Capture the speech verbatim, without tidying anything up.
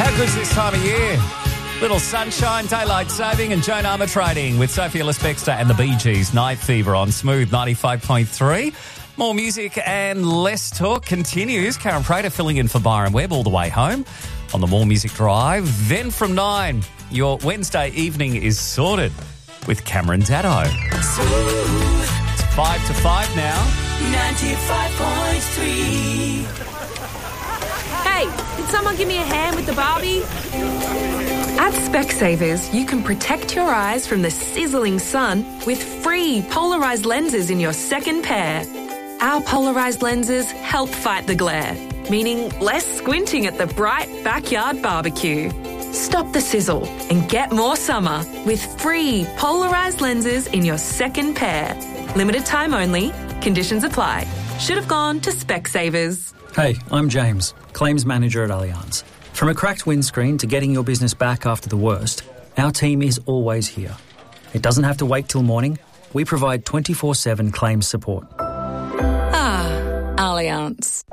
How good's this time of year? Little sunshine, daylight saving, and Joan Armour trading with Sophie Ellis-Bextor and the Bee Gees. Night Fever on Smooth ninety-five point three. More music and less talk continues. Karen Prater filling in for Byron Webb all the way home on the More Music Drive. Then from nine, your Wednesday evening is sorted with Cameron Daddo. Smooth. It's five to five now. ninety-five point three. Hey, did someone give me a hand with the Barbie? At Specsavers, you can protect your eyes from the sizzling sun with free polarised lenses in your second pair. Our polarised lenses help fight the glare, meaning less squinting at the bright backyard barbecue. Stop the sizzle and get more summer with free polarised lenses in your second pair. Limited time only. Conditions apply. Should have gone to Specsavers. Hey, I'm James, Claims Manager at Allianz. From a cracked windscreen to getting your business back after the worst, our team is always here. It doesn't have to wait till morning. We provide twenty-four seven claims support. Ah, Allianz.